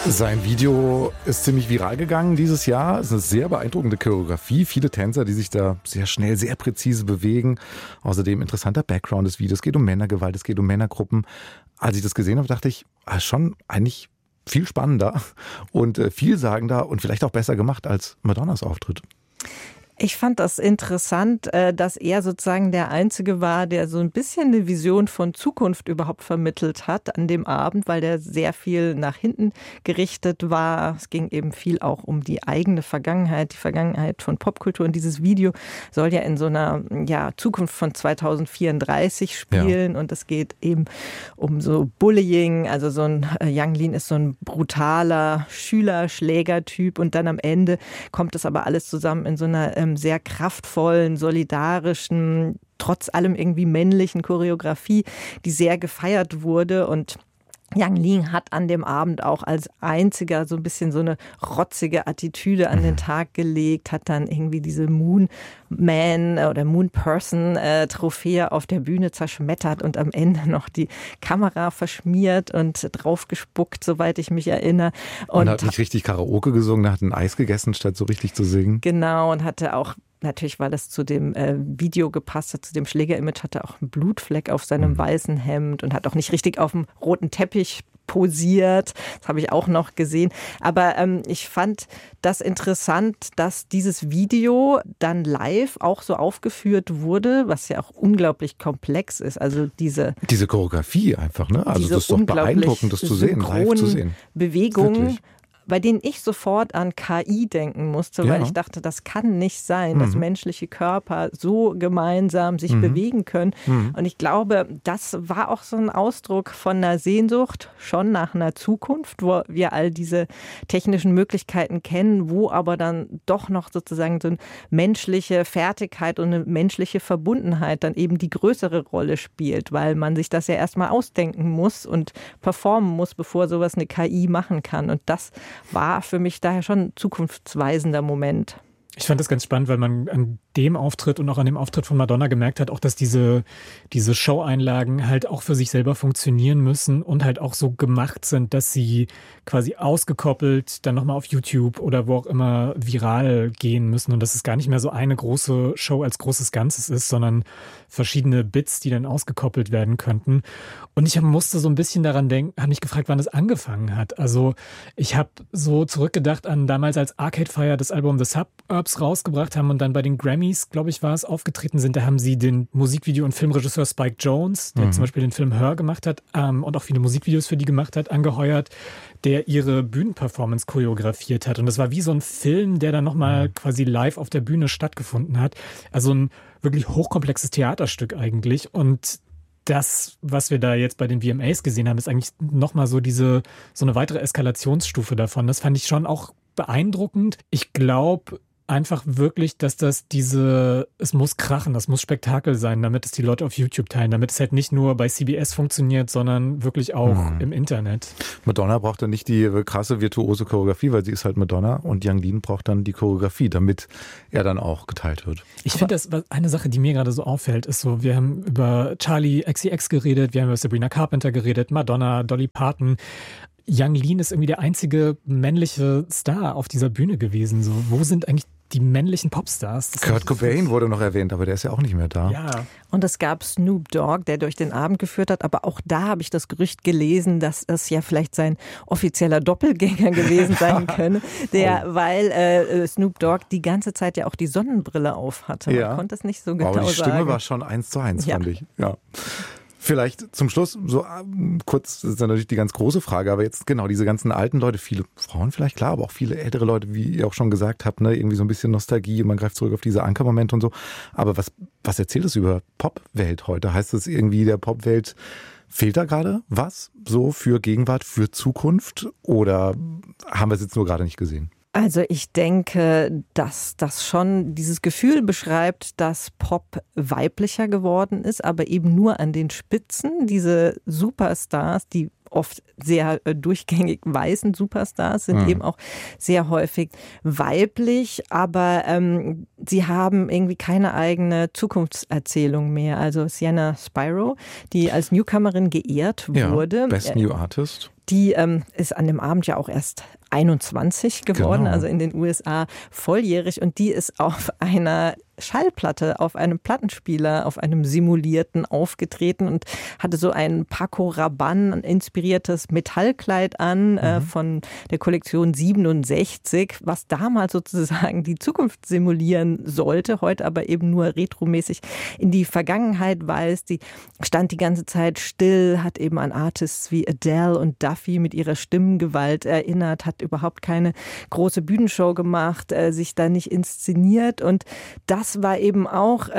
Sein Video ist ziemlich viral gegangen dieses Jahr. Es ist eine sehr beeindruckende Choreografie. Viele Tänzer, die sich da sehr schnell, sehr präzise bewegen. Außerdem interessanter Background des Videos. Es geht um Männergewalt, es geht um Männergruppen. Als ich das gesehen habe, dachte ich, schon eigentlich viel spannender und vielsagender und vielleicht auch besser gemacht als Madonnas Auftritt. Ich fand das interessant, dass er sozusagen der Einzige war, der so ein bisschen eine Vision von Zukunft überhaupt vermittelt hat an dem Abend, weil der sehr viel nach hinten gerichtet war. Es ging eben viel auch um die eigene Vergangenheit, die Vergangenheit von Popkultur. Und dieses Video soll ja in so einer Zukunft von 2034 spielen. Ja. Und es geht eben um so Bullying. Also so ein Yang Lean ist so ein brutaler Schüler-Schläger-Typ. Und dann am Ende kommt es aber alles zusammen in so einer sehr kraftvollen, solidarischen, trotz allem irgendwie männlichen Choreografie, die sehr gefeiert wurde. Und Yang Lean hat an dem Abend auch als einziger so ein bisschen so eine rotzige Attitüde an den Tag gelegt, hat dann irgendwie diese Moon Man oder Moon Person Trophäe auf der Bühne zerschmettert und am Ende noch die Kamera verschmiert und draufgespuckt, soweit ich mich erinnere. Und hat nicht richtig Karaoke gesungen, hat ein Eis gegessen, statt so richtig zu singen. Genau, und hatte auch, natürlich, weil das zu dem Video gepasst hat, zu dem Schläger-Image, hatte auch einen Blutfleck auf seinem weißen Hemd und hat auch nicht richtig auf dem roten Teppich posiert. Das habe ich auch noch gesehen. Aber ich fand das interessant, dass dieses Video dann live auch so aufgeführt wurde, was ja auch unglaublich komplex ist. Also diese Choreografie einfach, ne? Also das ist doch beeindruckend, das zu sehen, live zu sehen. Bewegungen, bei denen ich sofort an KI denken musste, weil ich dachte, das kann nicht sein, dass menschliche Körper so gemeinsam sich bewegen können. Und ich glaube, das war auch so ein Ausdruck von einer Sehnsucht, schon nach einer Zukunft, wo wir all diese technischen Möglichkeiten kennen, wo aber dann doch noch sozusagen so eine menschliche Fertigkeit und eine menschliche Verbundenheit dann eben die größere Rolle spielt, weil man sich das ja erstmal ausdenken muss und performen muss, bevor sowas eine KI machen kann. Und das war für mich daher schon ein zukunftsweisender Moment. Ich fand das ganz spannend, weil man an dem Auftritt und auch an dem Auftritt von Madonna gemerkt hat, auch dass diese Show-Einlagen halt auch für sich selber funktionieren müssen und halt auch so gemacht sind, dass sie quasi ausgekoppelt dann nochmal auf YouTube oder wo auch immer viral gehen müssen und dass es gar nicht mehr so eine große Show als großes Ganzes ist, sondern verschiedene Bits, die dann ausgekoppelt werden könnten. Und ich musste so ein bisschen daran denken, habe mich gefragt, wann es angefangen hat. Also ich habe so zurückgedacht an damals, als Arcade Fire das Album The Suburbs rausgebracht haben und dann bei den Grammys, glaube ich, war es, aufgetreten sind. Da haben sie den Musikvideo- und Filmregisseur Spike Jonze, der zum Beispiel den Film Her gemacht hat und auch viele Musikvideos für die gemacht hat, angeheuert, der ihre Bühnenperformance choreografiert hat. Und das war wie so ein Film, der dann nochmal quasi live auf der Bühne stattgefunden hat. Also ein wirklich hochkomplexes Theaterstück eigentlich. Und das, was wir da jetzt bei den VMAs gesehen haben, ist eigentlich nochmal so eine weitere Eskalationsstufe davon. Das fand ich schon auch beeindruckend. Ich glaube einfach wirklich, dass es muss krachen, das muss Spektakel sein, damit es die Leute auf YouTube teilen, damit es halt nicht nur bei CBS funktioniert, sondern wirklich auch im Internet. Madonna braucht dann nicht die krasse virtuose Choreografie, weil sie ist halt Madonna, und Yang Lean braucht dann die Choreografie, damit er dann auch geteilt wird. Ich finde, das eine Sache, die mir gerade so auffällt, ist so, wir haben über Charli XCX geredet, wir haben über Sabrina Carpenter geredet, Madonna, Dolly Parton. Yang Lean ist irgendwie der einzige männliche Star auf dieser Bühne gewesen. So, wo sind eigentlich die männlichen Popstars? Kurt Cobain wurde noch erwähnt, aber der ist ja auch nicht mehr da. Ja. Und es gab Snoop Dogg, der durch den Abend geführt hat, aber auch da habe ich das Gerücht gelesen, dass es ja vielleicht sein offizieller Doppelgänger gewesen sein könne, weil Snoop Dogg die ganze Zeit ja auch die Sonnenbrille auf hatte. Man konnte es nicht so genau sagen. Aber die Stimme war schon 1:1, fand ich. Ja. Vielleicht zum Schluss, so kurz, das ist dann natürlich die ganz große Frage, aber jetzt genau diese ganzen alten Leute, viele Frauen vielleicht, klar, aber auch viele ältere Leute, wie ihr auch schon gesagt habt, ne, irgendwie so ein bisschen Nostalgie, man greift zurück auf diese Ankermomente und so. Aber was erzählt es über Popwelt heute? Heißt es irgendwie, der Popwelt fehlt da gerade was so für Gegenwart, für Zukunft, oder haben wir es jetzt nur gerade nicht gesehen? Also ich denke, dass das schon dieses Gefühl beschreibt, dass Pop weiblicher geworden ist, aber eben nur an den Spitzen. Diese Superstars, die oft sehr durchgängig weißen Superstars sind eben auch sehr häufig weiblich, aber sie haben irgendwie keine eigene Zukunftserzählung mehr. Also Sienna Spiro, die als Newcomerin geehrt wurde. Best New Artist. Die ist an dem Abend ja auch erst 21 geworden, Genau. also in den USA volljährig. Und die ist auf einer Schallplatte, auf einem Plattenspieler, auf einem simulierten aufgetreten und hatte so ein Paco Rabanne inspiriertes Metallkleid an von der Kollektion 67, was damals sozusagen die Zukunft simulieren sollte, heute aber eben nur retromäßig in die Vergangenheit weist. Die stand die ganze Zeit still, hat eben an Artists wie Adele und Duffy mit ihrer Stimmgewalt erinnert, hat überhaupt keine große Bühnenshow gemacht, sich da nicht inszeniert, und das war eben auch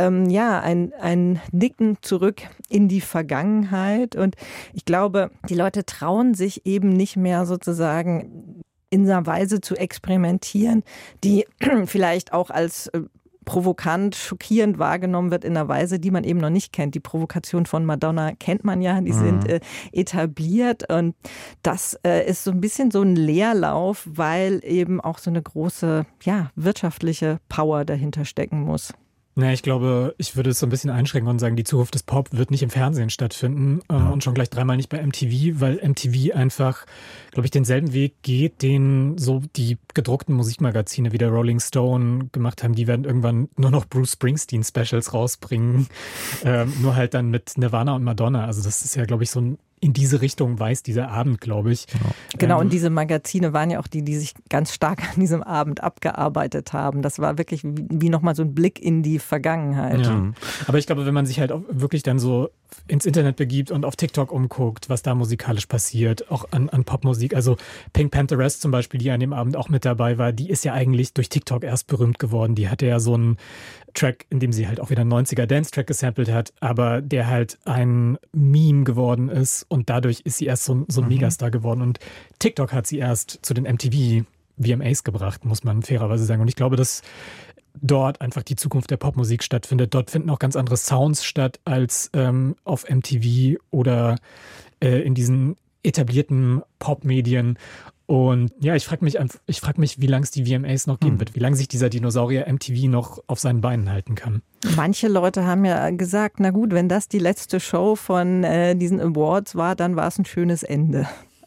ein Nicken zurück in die Vergangenheit, und ich glaube, die Leute trauen sich eben nicht mehr sozusagen in einer Weise zu experimentieren, die vielleicht auch als provokant, schockierend wahrgenommen wird in einer Weise, die man eben noch nicht kennt. Die Provokation von Madonna kennt man ja, die sind etabliert, und das ist so ein bisschen so ein Leerlauf, weil eben auch so eine große wirtschaftliche Power dahinter stecken muss. Na, ich glaube, ich würde es so ein bisschen einschränken und sagen, die Zukunft des Pop wird nicht im Fernsehen stattfinden und schon gleich dreimal nicht bei MTV, weil MTV einfach, glaube ich, denselben Weg geht, den so die gedruckten Musikmagazine wie der Rolling Stone gemacht haben. Die werden irgendwann nur noch Bruce Springsteen Specials rausbringen, nur halt dann mit Nirvana und Madonna. Also das ist ja, glaube ich, so ein in diese Richtung weist dieser Abend, glaube ich. Genau, und diese Magazine waren ja auch die sich ganz stark an diesem Abend abgearbeitet haben. Das war wirklich wie nochmal so ein Blick in die Vergangenheit. Ja. Aber ich glaube, wenn man sich halt auch wirklich dann so ins Internet begibt und auf TikTok umguckt, was da musikalisch passiert, auch an Popmusik. Also Pink Pantheress zum Beispiel, die an dem Abend auch mit dabei war, die ist ja eigentlich durch TikTok erst berühmt geworden. Die hatte ja so einen Track, in dem sie halt auch wieder einen 90er Dance-Track gesampelt hat, aber der halt ein Meme geworden ist, und dadurch ist sie erst so ein Megastar geworden, und TikTok hat sie erst zu den MTV VMAs gebracht, muss man fairerweise sagen. Und ich glaube, dass dort einfach die Zukunft der Popmusik stattfindet. Dort finden auch ganz andere Sounds statt als auf MTV oder in diesen etablierten Popmedien. Und ja, ich frage mich, wie lange es die VMAs noch geben wird, wie lange sich dieser Dinosaurier MTV noch auf seinen Beinen halten kann. Manche Leute haben ja gesagt, na gut, wenn das die letzte Show von diesen Awards war, dann war es ein schönes Ende.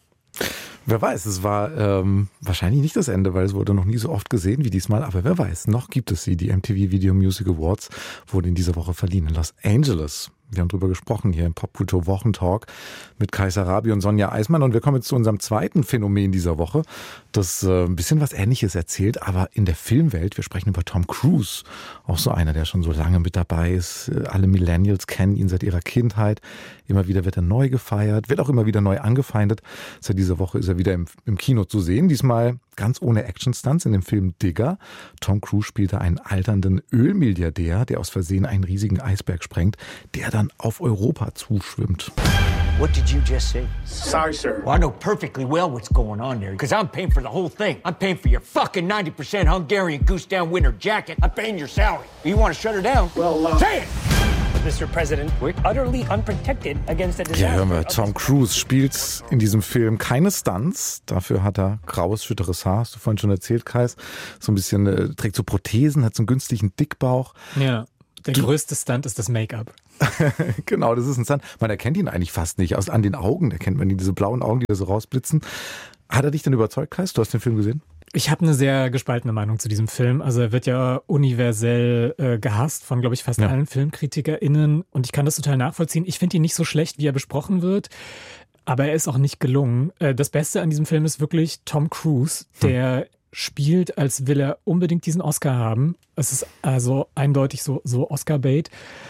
Wer weiß, es war wahrscheinlich nicht das Ende, weil es wurde noch nie so oft gesehen wie diesmal. Aber wer weiß, noch gibt es sie. Die MTV Video Music Awards wurden in dieser Woche verliehen in Los Angeles. Wir haben drüber gesprochen hier im Popkultur Wochentalk mit Kai Sarabi und Sonja Eismann. Und wir kommen jetzt zu unserem zweiten Phänomen dieser Woche, das ein bisschen was Ähnliches erzählt, aber in der Filmwelt. Wir sprechen über Tom Cruise, auch so einer, der schon so lange mit dabei ist. Alle Millennials kennen ihn seit ihrer Kindheit. Immer wieder wird er neu gefeiert, wird auch immer wieder neu angefeindet. Seit dieser Woche ist er wieder im Kino zu sehen. Diesmal ganz ohne Action-Stunts in dem Film Digger. Tom Cruise spielte einen alternden Ölmilliardär, der aus Versehen einen riesigen Eisberg sprengt, der dann auf Europa zuschwimmt. What did you just say? Sorry, sir. Well, I know perfectly well what's going on there, because I'm paying for the whole thing. I'm paying for your fucking 90% Hungarian goose down winter jacket. I'm paying your salary. You want to shut her down? Well, say it! Mr. President, we're utterly unprotected against a disaster. Ja, hören wir, Tom Cruise spielt in diesem Film keine Stunts. Dafür hat er graues, schütteres Haar, hast du vorhin schon erzählt, Kais. So ein bisschen, trägt so Prothesen, hat so einen günstigen Dickbauch. Ja, der größte Stunt ist das Make-up. Genau, das ist ein Stunt. Man erkennt ihn eigentlich fast nicht. An den Augen erkennt man ihn, diese blauen Augen, die da so rausblitzen. Hat er dich denn überzeugt, Kais? Du hast den Film gesehen? Ich habe eine sehr gespaltene Meinung zu diesem Film. Also er wird ja universell gehasst von, glaube ich, fast allen FilmkritikerInnen. Und ich kann das total nachvollziehen. Ich finde ihn nicht so schlecht, wie er besprochen wird. Aber er ist auch nicht gelungen. Das Beste an diesem Film ist wirklich Tom Cruise, der spielt, als will er unbedingt diesen Oscar haben. Es ist also eindeutig so Oscar-Bait.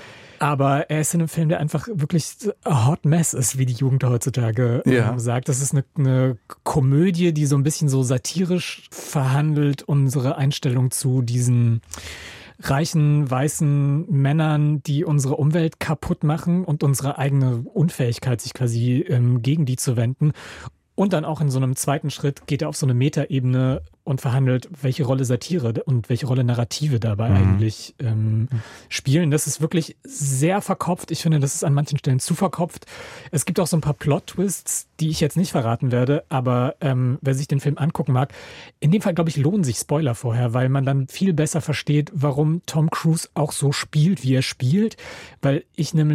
Aber er ist in einem Film, der einfach wirklich a hot mess ist, wie die Jugend heutzutage sagt. Das ist eine Komödie, die so ein bisschen so satirisch verhandelt, unsere Einstellung zu diesen reichen, weißen Männern, die unsere Umwelt kaputt machen und unsere eigene Unfähigkeit, sich quasi gegen die zu wenden. Und dann auch in so einem zweiten Schritt geht er auf so eine Metaebene und verhandelt, welche Rolle Satire und welche Rolle Narrative dabei eigentlich spielen. Das ist wirklich sehr verkopft. Ich finde, das ist an manchen Stellen zu verkopft. Es gibt auch so ein paar Plot-Twists, die ich jetzt nicht verraten werde, aber wer sich den Film angucken mag, in dem Fall, glaube ich, lohnen sich Spoiler vorher, weil man dann viel besser versteht, warum Tom Cruise auch so spielt, wie er spielt, weil ich nämlich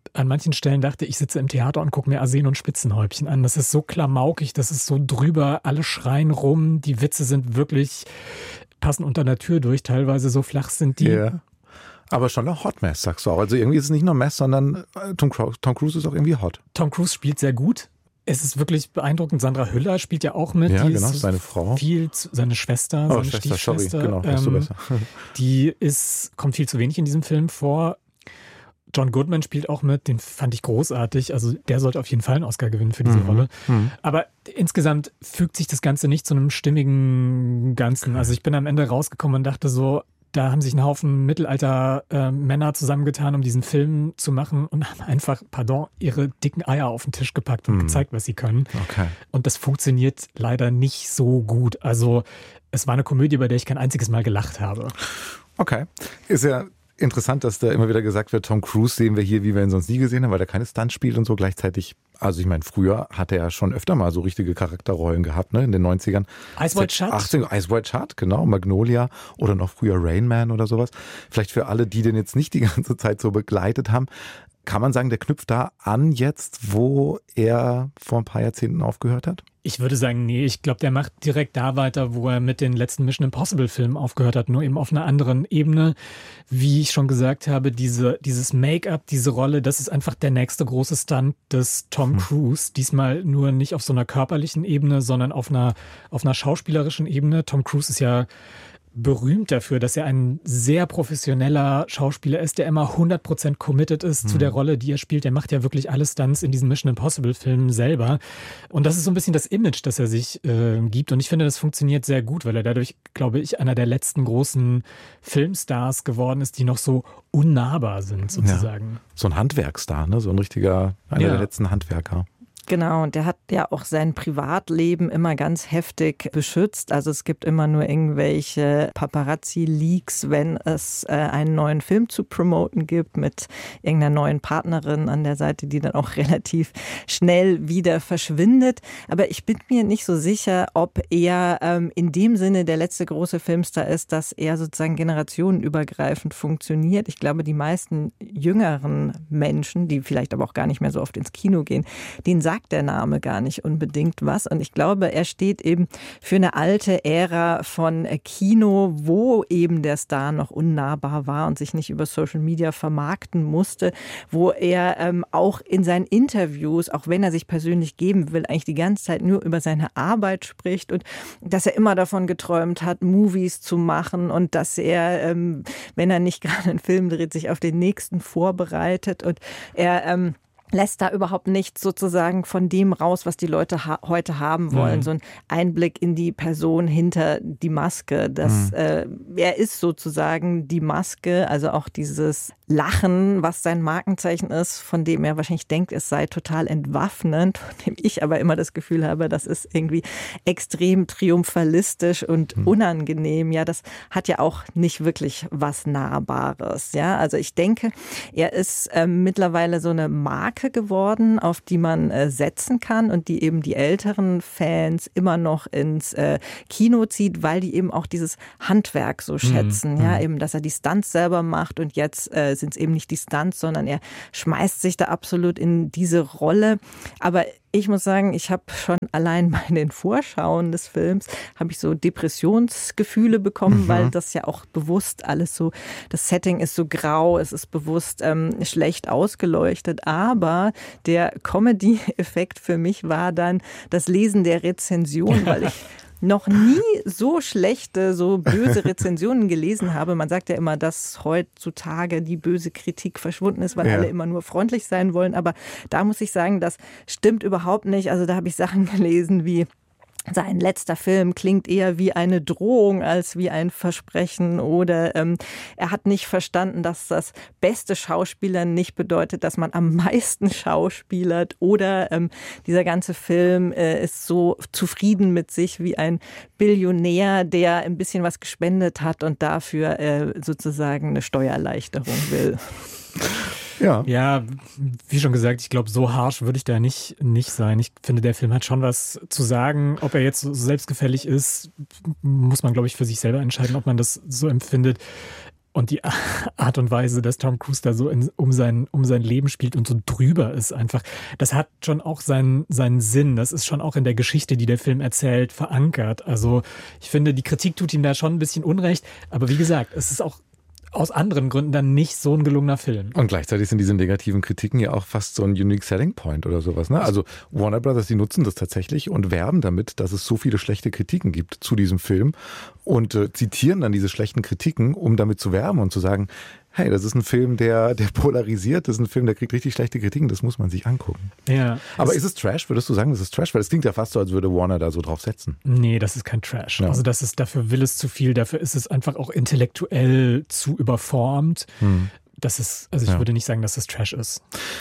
an manchen Stellen dachte, ich sitze im Theater und gucke mir Arsen und Spitzenhäubchen an. Das ist so klamaukig, das ist so drüber, alle schreien rum, die Witze sind wirklich, passen unter der Tür durch, teilweise so flach sind die. Ja. Aber schon ein Hot Mess, sagst du auch. Also irgendwie ist es nicht nur Mess, sondern Tom Cruise ist auch irgendwie hot. Tom Cruise spielt sehr gut. Es ist wirklich beeindruckend. Sandra Hüller spielt ja auch mit. Ja, die genau, ist seine Frau. Seine Schwester, seine Stiefschwester. Sorry, genau, weißt du besser. Die kommt viel zu wenig in diesem Film vor. John Goodman spielt auch mit, den fand ich großartig. Also der sollte auf jeden Fall einen Oscar gewinnen für diese Rolle. Aber insgesamt fügt sich das Ganze nicht zu einem stimmigen Ganzen. Also ich bin am Ende rausgekommen und dachte so, da haben sich ein Haufen Mittelalter-Männer zusammengetan, um diesen Film zu machen und haben einfach, ihre dicken Eier auf den Tisch gepackt und gezeigt, was sie können. Okay. Und das funktioniert leider nicht so gut. Also es war eine Komödie, bei der ich kein einziges Mal gelacht habe. Okay. Ist ja interessant, dass da immer wieder gesagt wird, Tom Cruise sehen wir hier, wie wir ihn sonst nie gesehen haben, weil er keine Stunts spielt und so. Gleichzeitig, also ich meine, früher hat er ja schon öfter mal so richtige Charakterrollen gehabt, ne, in den 90ern. Ice White Shut? Ice White Shut, genau, Magnolia oder noch früher Rain Man oder sowas. Vielleicht für alle, die den jetzt nicht die ganze Zeit so begleitet haben, kann man sagen, der knüpft da an jetzt, wo er vor ein paar Jahrzehnten aufgehört hat? Ich würde sagen, nee, ich glaube, der macht direkt da weiter, wo er mit den letzten Mission Impossible Filmen aufgehört hat, nur eben auf einer anderen Ebene. Wie ich schon gesagt habe, dieses Make-up, diese Rolle, das ist einfach der nächste große Stunt des Tom Cruise. Diesmal nur nicht auf so einer körperlichen Ebene, sondern auf einer schauspielerischen Ebene. Tom Cruise ist ja berühmt dafür, dass er ein sehr professioneller Schauspieler ist, der immer 100% committed ist zu der Rolle, die er spielt. Der macht ja wirklich alle Stunts in diesen Mission Impossible Filmen selber. Und das ist so ein bisschen das Image, das er sich gibt. Und ich finde, das funktioniert sehr gut, weil er dadurch, glaube ich, einer der letzten großen Filmstars geworden ist, die noch so unnahbar sind, sozusagen. Ja. So ein Handwerkstar, ne? So ein richtiger, einer der letzten Handwerker. Genau, und der hat ja auch sein Privatleben immer ganz heftig beschützt. Also es gibt immer nur irgendwelche Paparazzi-Leaks, wenn es einen neuen Film zu promoten gibt mit irgendeiner neuen Partnerin an der Seite, die dann auch relativ schnell wieder verschwindet. Aber ich bin mir nicht so sicher, ob er in dem Sinne der letzte große Filmstar ist, dass er sozusagen generationenübergreifend funktioniert. Ich glaube, die meisten jüngeren Menschen, die vielleicht aber auch gar nicht mehr so oft ins Kino gehen, denen sagt der Name gar nicht unbedingt was. Und ich glaube, er steht eben für eine alte Ära von Kino, wo eben der Star noch unnahbar war und sich nicht über Social Media vermarkten musste, wo er auch in seinen Interviews, auch wenn er sich persönlich geben will, eigentlich die ganze Zeit nur über seine Arbeit spricht und dass er immer davon geträumt hat, Movies zu machen und dass er, wenn er nicht gerade einen Film dreht, sich auf den nächsten vorbereitet und er lässt da überhaupt nichts sozusagen von dem raus, was die Leute heute haben wollen. So ein Einblick in die Person hinter die Maske. Er ist sozusagen die Maske, also auch dieses Lachen, was sein Markenzeichen ist, von dem er wahrscheinlich denkt, es sei total entwaffnend, von dem ich aber immer das Gefühl habe, das ist irgendwie extrem triumphalistisch und unangenehm. Ja, das hat ja auch nicht wirklich was Nahbares. Ja, also ich denke, er ist mittlerweile so eine Marke geworden, auf die man setzen kann und die eben die älteren Fans immer noch ins Kino zieht, weil die eben auch dieses Handwerk so schätzen. Ja, eben, dass er die Stunts selber macht und jetzt sind es eben nicht die Stunts, sondern er schmeißt sich da absolut in diese Rolle. Aber ich muss sagen, ich habe schon allein bei den Vorschauen des Films habe ich so Depressionsgefühle bekommen, weil das ja auch bewusst alles so, das Setting ist so grau, es ist bewusst schlecht ausgeleuchtet, aber der Comedy-Effekt für mich war dann das Lesen der Rezension, weil ich noch nie so schlechte, so böse Rezensionen gelesen habe. Man sagt ja immer, dass heutzutage die böse Kritik verschwunden ist, weil alle immer nur freundlich sein wollen. Aber da muss ich sagen, das stimmt überhaupt nicht. Also da habe ich Sachen gelesen wie: Sein letzter Film klingt eher wie eine Drohung als wie ein Versprechen, oder er hat nicht verstanden, dass das beste Schauspielern nicht bedeutet, dass man am meisten schauspielert, oder dieser ganze Film ist so zufrieden mit sich wie ein Billionär, der ein bisschen was gespendet hat und dafür sozusagen eine Steuererleichterung will. Ja, wie schon gesagt, ich glaube, so harsch würde ich da nicht sein. Ich finde, der Film hat schon was zu sagen. Ob er jetzt so selbstgefällig ist, muss man, glaube ich, für sich selber entscheiden, ob man das so empfindet. Und die Art und Weise, dass Tom Cruise da so um sein Leben spielt und so drüber ist einfach, das hat schon auch seinen Sinn. Das ist schon auch in der Geschichte, die der Film erzählt, verankert. Also ich finde, die Kritik tut ihm da schon ein bisschen Unrecht. Aber wie gesagt, es ist auch aus anderen Gründen dann nicht so ein gelungener Film. Und gleichzeitig sind diese negativen Kritiken ja auch fast so ein Unique Selling Point oder sowas. Ne? Also Warner Brothers, die nutzen das tatsächlich und werben damit, dass es so viele schlechte Kritiken gibt zu diesem Film und zitieren dann diese schlechten Kritiken, um damit zu werben und zu sagen, hey, das ist ein Film, der polarisiert, das ist ein Film, der kriegt richtig schlechte Kritiken, das muss man sich angucken. Ja. Aber ist es Trash? Würdest du sagen, das ist Trash? Weil es klingt ja fast so, als würde Warner da so drauf setzen. Nee, das ist kein Trash. Ja. Also dafür will es zu viel, dafür ist es einfach auch intellektuell zu überformt. Das ist, also ich würde nicht sagen, dass es Trash ist.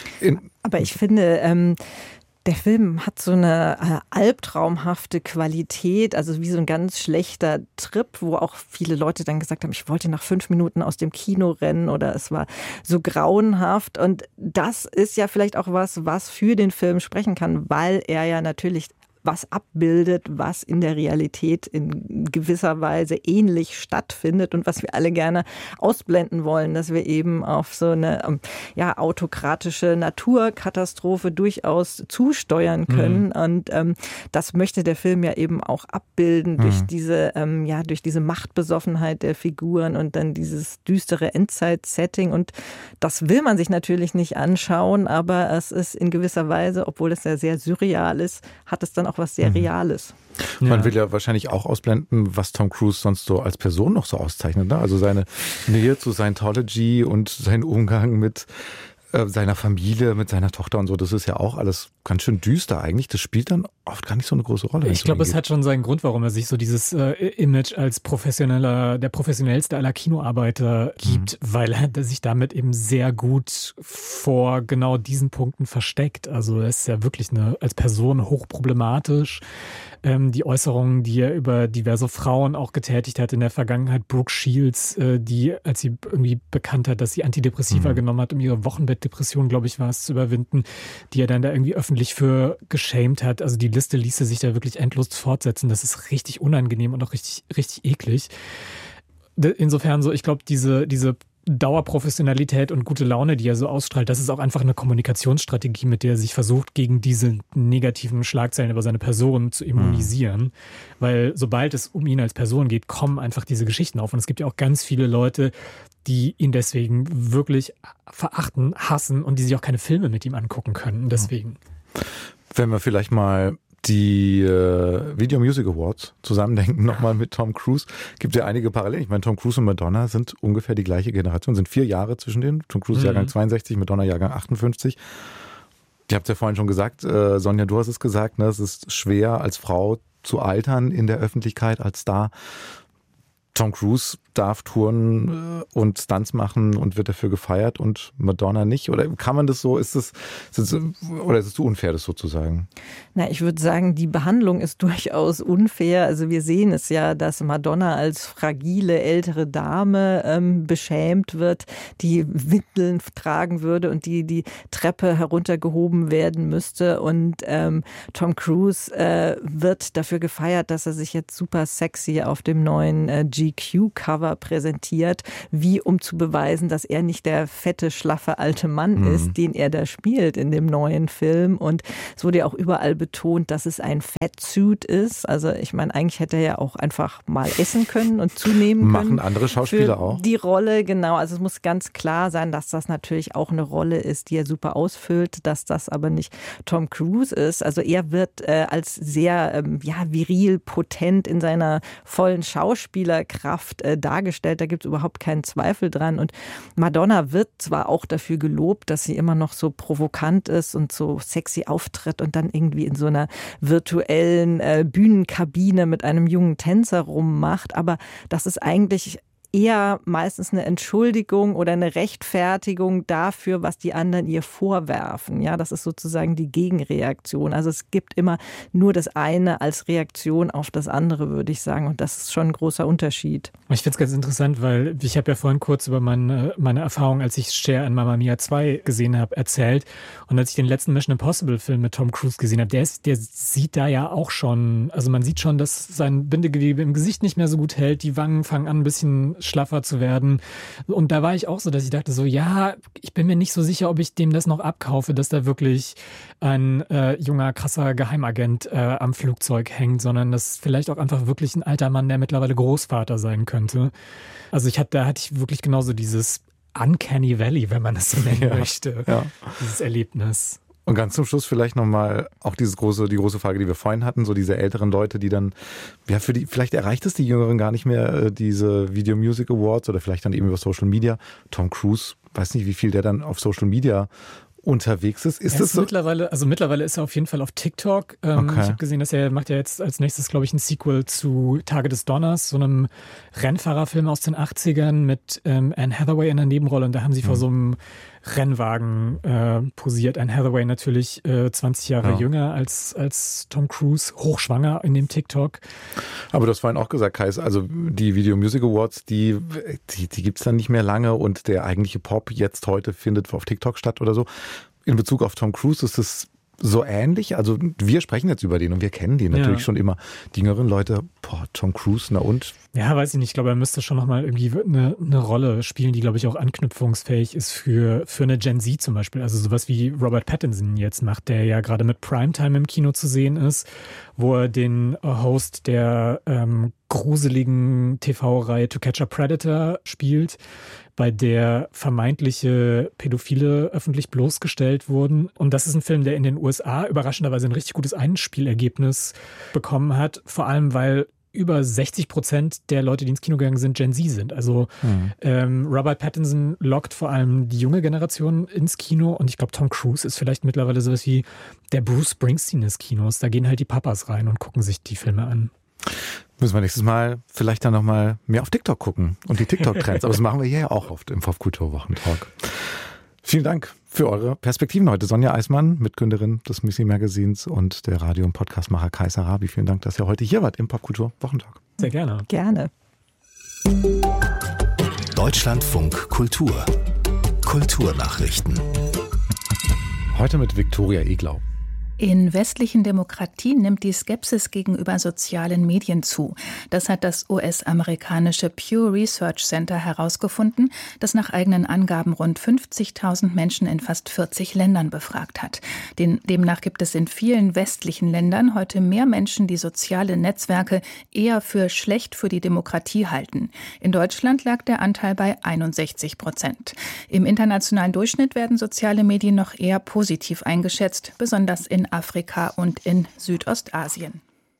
Aber ich finde, der Film hat so eine albtraumhafte Qualität, also wie so ein ganz schlechter Trip, wo auch viele Leute dann gesagt haben, ich wollte nach 5 Minuten aus dem Kino rennen oder es war so grauenhaft. Und das ist ja vielleicht auch was für den Film sprechen kann, weil er ja natürlich was abbildet, was in der Realität in gewisser Weise ähnlich stattfindet und was wir alle gerne ausblenden wollen, dass wir eben auf so eine autokratische Naturkatastrophe durchaus zusteuern können. Und das möchte der Film ja eben auch abbilden durch diese Machtbesoffenheit der Figuren und dann dieses düstere Endzeit-Setting. Und das will man sich natürlich nicht anschauen, aber es ist in gewisser Weise, obwohl es ja sehr surreal ist, hat es dann auch was sehr Reales. Man will ja wahrscheinlich auch ausblenden, was Tom Cruise sonst so als Person noch so auszeichnet. Ne? Also seine Nähe zu Scientology und sein Umgang mit seiner Familie, mit seiner Tochter und so, das ist ja auch alles ganz schön düster eigentlich. Das spielt dann oft gar nicht so eine große Rolle. Ich glaube, es hat schon seinen Grund, warum er sich so dieses Image als der professionellste aller Kinoarbeiter gibt, weil er sich damit eben sehr gut vor genau diesen Punkten versteckt. Also er ist ja wirklich als Person hochproblematisch. Die Äußerungen, die er über diverse Frauen auch getätigt hat in der Vergangenheit, Brooke Shields, die, als sie irgendwie bekannt hat, dass sie Antidepressiva genommen hat, um ihre Wochenbettdepression, glaube ich, war es, zu überwinden, die er dann da irgendwie öffentlich für geschämt hat. Also die Liste ließe sich da wirklich endlos fortsetzen. Das ist richtig unangenehm und auch richtig, richtig eklig. Insofern so, ich glaube, diese Dauerprofessionalität und gute Laune, die er so ausstrahlt, das ist auch einfach eine Kommunikationsstrategie, mit der er sich versucht, gegen diese negativen Schlagzeilen über seine Person zu immunisieren. Weil sobald es um ihn als Person geht, kommen einfach diese Geschichten auf. Und es gibt ja auch ganz viele Leute, die ihn deswegen wirklich verachten, hassen und die sich auch keine Filme mit ihm angucken können. Deswegen. Wenn wir vielleicht mal die Video Music Awards zusammendenken, nochmal mit Tom Cruise, gibt ja einige Parallelen. Ich meine, Tom Cruise und Madonna sind ungefähr die gleiche Generation, sind 4 Jahre zwischen denen. Tom Cruise Jahrgang 62, Madonna Jahrgang 58. Ihr habt ja vorhin schon gesagt, Sonja, du hast es gesagt, ne, es ist schwer als Frau zu altern in der Öffentlichkeit als Star. Tom Cruise darf touren und Stunts machen und wird dafür gefeiert und Madonna nicht? Oder kann man das so, ist es zu unfair, das sozusagen? Na, ich würde sagen, die Behandlung ist durchaus unfair. Also wir sehen es ja, dass Madonna als fragile ältere Dame beschämt wird, die Windeln tragen würde und die Treppe heruntergehoben werden müsste. Und Tom Cruise wird dafür gefeiert, dass er sich jetzt super sexy auf dem neuen GQ-Cover präsentiert, wie um zu beweisen, dass er nicht der fette, schlaffe alte Mann ist, den er da spielt in dem neuen Film. Und es wurde ja auch überall betont, dass es ein Fatsuit ist. Also ich meine, eigentlich hätte er ja auch einfach mal essen können und zunehmen können. Machen andere Schauspieler auch? Die Rolle, genau. Also es muss ganz klar sein, dass das natürlich auch eine Rolle ist, die er super ausfüllt, dass das aber nicht Tom Cruise ist. Also er wird als sehr viril, potent in seiner vollen Schauspielerkraft dargestellt. Da gibt es überhaupt keinen Zweifel dran. Und Madonna wird zwar auch dafür gelobt, dass sie immer noch so provokant ist und so sexy auftritt und dann irgendwie in so einer virtuellen Bühnenkabine mit einem jungen Tänzer rummacht, aber das ist eigentlich eher meistens eine Entschuldigung oder eine Rechtfertigung dafür, was die anderen ihr vorwerfen. Ja, das ist sozusagen die Gegenreaktion. Also es gibt immer nur das eine als Reaktion auf das andere, würde ich sagen. Und das ist schon ein großer Unterschied. Ich finde es ganz interessant, weil ich habe ja vorhin kurz über meine Erfahrung, als ich Cher in Mamma Mia 2 gesehen habe, erzählt. Und als ich den letzten Mission Impossible Film mit Tom Cruise gesehen habe, der sieht da ja auch schon, also man sieht schon, dass sein Bindegewebe im Gesicht nicht mehr so gut hält. Die Wangen fangen an, ein bisschen schlaffer zu werden. Und da war ich auch so, dass ich dachte so, ja, ich bin mir nicht so sicher, ob ich dem das noch abkaufe, dass da wirklich ein junger, krasser Geheimagent am Flugzeug hängt, sondern das vielleicht auch einfach wirklich ein alter Mann, der mittlerweile Großvater sein könnte. Also da hatte ich wirklich genauso dieses Uncanny Valley, wenn man es so nennen möchte, dieses Erlebnis. Und ganz zum Schluss vielleicht nochmal auch die große Frage, die wir vorhin hatten, so diese älteren Leute, die dann, vielleicht erreicht es die Jüngeren gar nicht mehr, diese Video Music Awards oder vielleicht dann eben über Social Media. Tom Cruise, weiß nicht, wie viel der dann auf Social Media unterwegs ist. Ist das so? Mittlerweile ist er auf jeden Fall auf TikTok. Ich habe gesehen, dass er macht ja jetzt als nächstes, glaube ich, ein Sequel zu Tage des Donners, so einem Rennfahrerfilm aus den 80ern mit Anne Hathaway in der Nebenrolle. Und da haben sie vor so einem Rennwagen posiert. Anne Hathaway natürlich 20 Jahre jünger als Tom Cruise, hochschwanger in dem TikTok. Aber du hast vorhin auch gesagt, Kais, also die Video Music Awards, die gibt's dann nicht mehr lange und der eigentliche Pop jetzt heute findet auf TikTok statt oder so. In Bezug auf Tom Cruise ist es so ähnlich. Also wir sprechen jetzt über den und wir kennen den natürlich schon immer. Die jüngeren Leute, Tom Cruise, na und? Ja, weiß ich nicht. Ich glaube, er müsste schon nochmal irgendwie eine Rolle spielen, die, glaube ich, auch anknüpfungsfähig ist für eine Gen Z zum Beispiel. Also sowas wie Robert Pattinson jetzt macht, der ja gerade mit Primetime im Kino zu sehen ist, wo er den Host der gruseligen TV-Reihe To Catch a Predator spielt, bei der vermeintliche Pädophile öffentlich bloßgestellt wurden. Und das ist ein Film, der in den USA überraschenderweise ein richtig gutes Einspielergebnis bekommen hat. Vor allem, weil über 60% der Leute, die ins Kino gegangen sind, Gen Z sind. Also Robert Pattinson lockt vor allem die junge Generation ins Kino. Und ich glaube, Tom Cruise ist vielleicht mittlerweile sowas wie der Bruce Springsteen des Kinos. Da gehen halt die Papas rein und gucken sich die Filme an. Müssen wir nächstes Mal vielleicht dann nochmal mehr auf TikTok gucken und die TikTok-Trends. Aber das machen wir hier ja auch oft im Popkultur-Wochentalk. Vielen Dank für eure Perspektiven heute. Sonja Eismann, Mitgründerin des Missy Magazins und der Radio- und Podcastmacher Kais Arabi. Vielen Dank, dass ihr heute hier wart im Popkultur-Wochentalk. Sehr gerne. Gerne. Deutschlandfunk Kultur. Kulturnachrichten. Heute mit Viktoria Eglau. In westlichen Demokratien nimmt die Skepsis gegenüber sozialen Medien zu. Das hat das US-amerikanische Pew Research Center herausgefunden, das nach eigenen Angaben rund 50.000 Menschen in fast 40 Ländern befragt hat. Demnach gibt es in vielen westlichen Ländern heute mehr Menschen, die soziale Netzwerke eher für schlecht für die Demokratie halten. In Deutschland lag der Anteil bei 61%. Im internationalen Durchschnitt werden soziale Medien noch eher positiv eingeschätzt, besonders in Afrika und in Südostasien.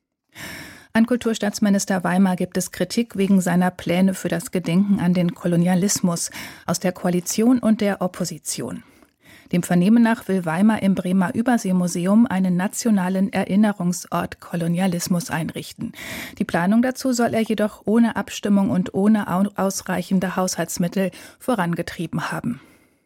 An Kulturstaatsminister Weimar gibt es Kritik wegen seiner Pläne für das Gedenken an den Kolonialismus aus der Koalition und der Opposition. Dem Vernehmen nach will Weimar im Bremer Überseemuseum einen nationalen Erinnerungsort Kolonialismus einrichten. Die Planung dazu soll er jedoch ohne Abstimmung und ohne ausreichende Haushaltsmittel vorangetrieben haben.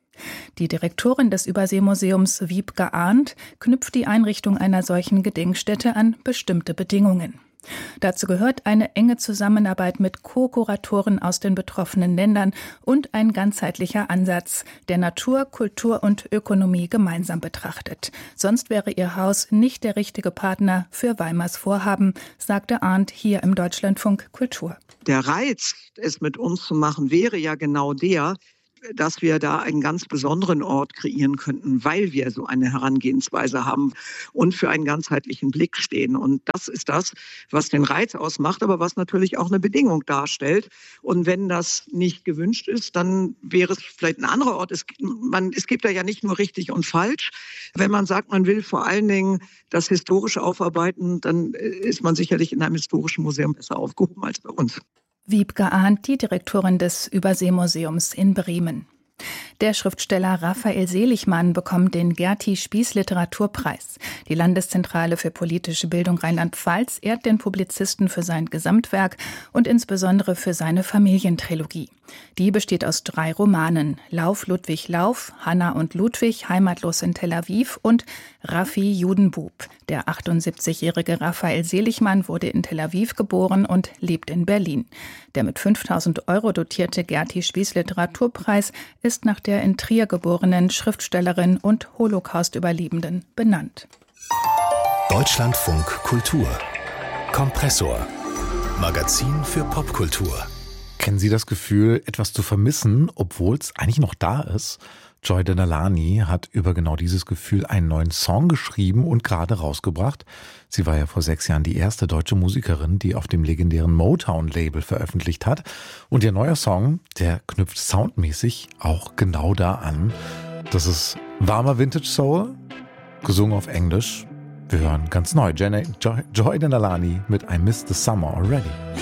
Die Direktorin des Überseemuseums Wiebke Arndt knüpft die Einrichtung einer solchen Gedenkstätte an bestimmte Bedingungen. Dazu gehört eine enge Zusammenarbeit mit Co-Kuratoren aus den betroffenen Ländern und ein ganzheitlicher Ansatz, der Natur, Kultur und Ökonomie gemeinsam betrachtet. Sonst wäre ihr Haus nicht der richtige Partner für Weimars Vorhaben, sagte Arndt hier im Deutschlandfunk Kultur. Der Reiz, es mit uns zu machen, wäre ja genau der, dass wir da einen ganz besonderen Ort kreieren könnten, weil wir so eine Herangehensweise haben und für einen ganzheitlichen Blick stehen. Und das ist das, was den Reiz ausmacht, aber was natürlich auch eine Bedingung darstellt. Und wenn das nicht gewünscht ist, dann wäre es vielleicht ein anderer Ort. Es gibt da ja nicht nur richtig und falsch. Wenn man sagt, man will vor allen Dingen das Historische aufarbeiten, dann ist man sicherlich in einem historischen Museum besser aufgehoben als bei uns. Wiebke Arndt, die Direktorin des Überseemuseums in Bremen. Der Schriftsteller Raphael Seligmann bekommt den Gerti-Spieß-Literaturpreis. Die Landeszentrale für politische Bildung Rheinland-Pfalz ehrt den Publizisten für sein Gesamtwerk und insbesondere für seine Familientrilogie. Die besteht aus 3 Romanen: Lauf, Ludwig, Lauf, Hanna und Ludwig, heimatlos in Tel Aviv und Raffi, Judenbub. Der 78-jährige Raphael Seligmann wurde in Tel Aviv geboren und lebt in Berlin. Der mit 5.000 € dotierte Gerti-Spieß-Literaturpreis ist nach der in Trier geborenen Schriftstellerin und Holocaust-Überlebenden benannt. Deutschlandfunk Kultur. Kompressor. Magazin für Popkultur. Kennen Sie das Gefühl, etwas zu vermissen, obwohl es eigentlich noch da ist? Joy Denalani hat über genau dieses Gefühl einen neuen Song geschrieben und gerade rausgebracht. Sie war ja vor 6 Jahren die erste deutsche Musikerin, die auf dem legendären Motown-Label veröffentlicht hat. Und ihr neuer Song, der knüpft soundmäßig auch genau da an. Das ist warmer Vintage Soul, gesungen auf Englisch. Wir hören ganz neu Joy Denalani mit I Miss the Summer Already.